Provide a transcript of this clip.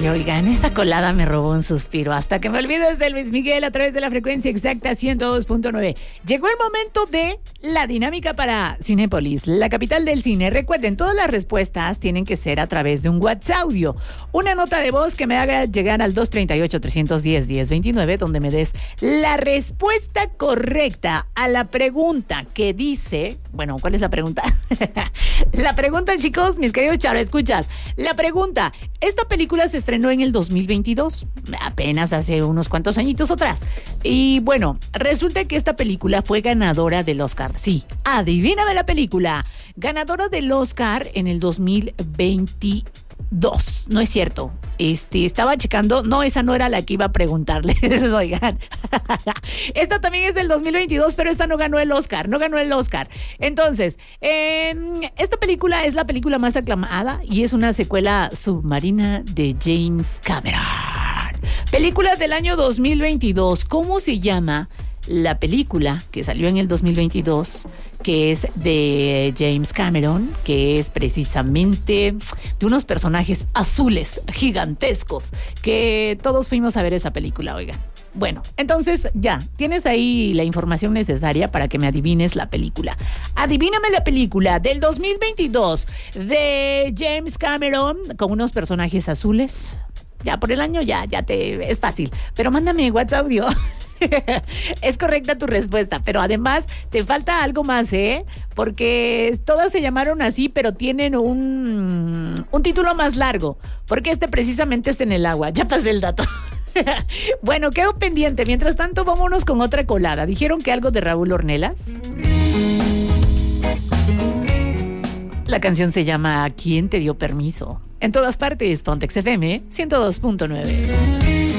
Ay, oigan, esta colada me robó un suspiro. Hasta que me olvides de Luis Miguel a través de la frecuencia exacta 102.9. Llegó el momento de la dinámica para Cinépolis, la capital del cine. Recuerden, todas las respuestas tienen que ser a través de un WhatsApp audio. Una nota de voz que me haga llegar al 238-310-1029, donde me des la respuesta correcta a la pregunta que dice... Bueno, ¿cuál es la pregunta? La pregunta, chicos, mis queridos Charo, escuchas. La pregunta, esta película se estrenó en el 2022, apenas hace unos cuantos añitos atrás. Y bueno, resulta que esta película fue ganadora del Oscar. Sí, adivíname la película. Ganadora del Oscar en el 2022. No es cierto. Estaba checando. No, esa no era la que iba a preguntarles. Oigan. Esta también es del 2022, pero esta no ganó el Oscar. No ganó el Oscar. Entonces, esta película es la película más aclamada y es una secuela submarina de James Cameron. Película del año 2022. ¿Cómo se llama la película que salió en el 2022, que es de James Cameron, que es precisamente de unos personajes azules gigantescos, que todos fuimos a ver esa película, oigan? Bueno, entonces ya, tienes ahí la información necesaria para que me adivines la película. Adivíname la película del 2022 de James Cameron con unos personajes azules. Ya por el año es fácil, pero mándame WhatsApp audio. Es correcta tu respuesta, pero además te falta algo más, porque todas se llamaron así, pero tienen un título más largo, porque precisamente es en el agua. Ya pasé el dato. Bueno, quedo pendiente. Mientras tanto, vámonos con otra colada. ¿Dijeron que algo de Raúl Ornelas? La canción se llama ¿Quién te dio permiso? En todas partes, Pontex FM 102.9.